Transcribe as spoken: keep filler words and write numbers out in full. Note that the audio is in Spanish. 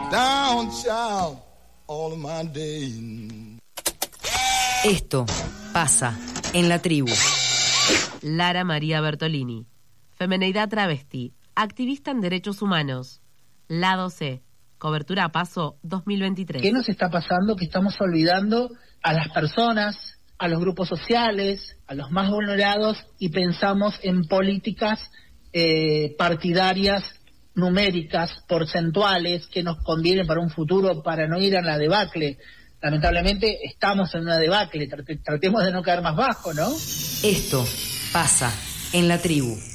down, child, all of my days. Esto pasa en la tribu. Lara María Bertolini, femeneidad travesti, activista en derechos humanos. Lado C, cobertura a paso dos mil veintitrés. ¿Qué nos está pasando? Que estamos olvidando a las personas, a los grupos sociales, a los más vulnerados, y pensamos en políticas eh, partidarias, numéricas, porcentuales, que nos convienen para un futuro, para no ir a la debacle. Lamentablemente estamos en una debacle, tratemos de no caer más bajo, ¿no? Esto pasa en la tribu.